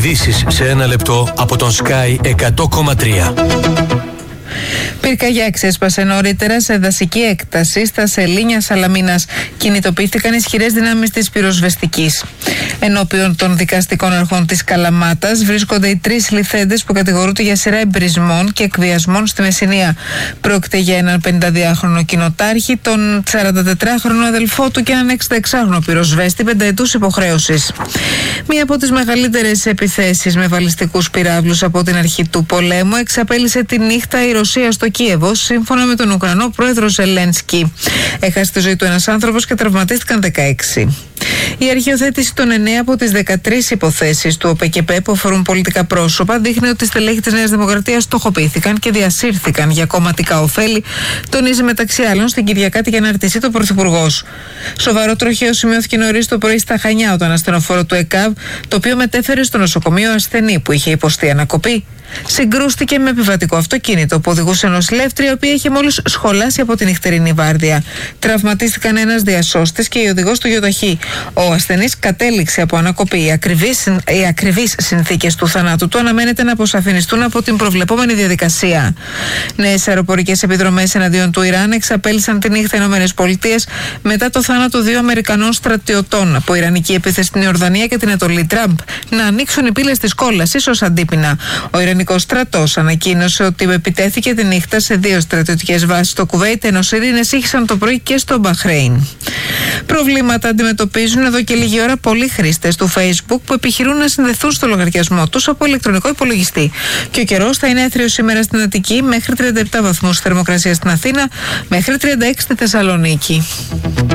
Ειδήσεις σε ένα λεπτό από τον Sky 100,3. Πυρκαγιά ξέσπασε νωρίτερα σε δασική έκταση στα Σελήνια Σαλαμίνας. Κινητοποιήθηκαν ισχυρές δυνάμεις της πυροσβεστικής. Ενώπιον των δικαστικών αρχών της Καλαμάτας βρίσκονται οι 3 ληφθέντες που κατηγορούνται για σειρά εμπρισμών και εκβιασμών στη Μεσσηνία. Πρόκειται για έναν 52χρονο κοινοτάρχη, τον 44χρονο αδελφό του και έναν 66χρονο πυροσβέστη 5ετούς υποχρέωσης. Μία από τις μεγαλύτερες επιθέσεις με βαλιστικούς πυράβλους από την αρχή του πολέμου εξαπέλυσε τη νύχτα η Ρωσία στο Κίεβο, σύμφωνα με τον Ουκρανό πρόεδρο Ζελένσκι. Έχασε τη ζωή του ένας άνθρωπος και τραυματίστηκαν 16. Η αρχιοθέτηση των 9 από τις 13 υποθέσεις του ΟΠΕΚΕΠΕ που αφορούν πολιτικά πρόσωπα δείχνει ότι οι στελέχοι της Νέας Δημοκρατίας στοχοποιήθηκαν και διασύρθηκαν για κομματικά ωφέλη, τονίζει μεταξύ άλλων στην Κυριακάτη για αναρτησή του Πρωθυπουργός. Σοβαρό τροχαίο σημειώθηκε νωρίς το πρωί στα Χανιά όταν ασθενοφόρο του ΕΚΑΒ, το οποίο μετέφερε στο νοσοκομείο ασθενή που είχε υποστεί ανακοπή, συγκρούστηκε με επιβατικό αυτοκίνητο που οδηγούσε νοσηλεύτρια, η οποία είχε μόλις σχολάσει από την νυχτερινή βάρδια. Τραυματίστηκαν ένας διασώστης και η οδηγός του γιοταχή. Ο ασθενής κατέληξε από ανακοπή. Οι ακριβείς συνθήκες του θανάτου του αναμένεται να αποσαφινιστούν από την προβλεπόμενη διαδικασία. Νέες αεροπορικές επιδρομές εναντίον του Ιράν εξαπέλυσαν τη νύχτα ΗΠΑ μετά το θάνατο 2 Αμερικανών στρατιωτών από ιρανική επίθεση στην Ιορδανία και την Ετωλή Τραμπ να ανοίξουν οι πύλες της κόλασης ως αντίπεινα. Ο Ιρανικός στρατός ανακοίνωσε ότι επιτέθηκε τη νύχτα σε 2 στρατιωτικές βάσεις στο Κουβέιτ, ενώ σιρήνες ήχησαν το πρωί και στο Μπαχρέιν. Προβλήματα αντιμετωπίζουν εδώ και λίγη ώρα πολλοί χρήστες του Facebook που επιχειρούν να συνδεθούν στο λογαριασμό τους από ηλεκτρονικό υπολογιστή. Και ο καιρός θα είναι έθριος σήμερα στην Αττική, μέχρι 37 βαθμούς θερμοκρασία στην Αθήνα, μέχρι 36 στη Θεσσαλονίκη.